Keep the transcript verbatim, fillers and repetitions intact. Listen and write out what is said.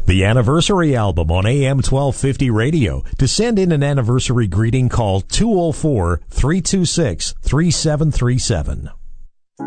The Anniversary Album on A M twelve fifty radio. To send in an anniversary greeting, call two oh four, three two six, three seven three seven.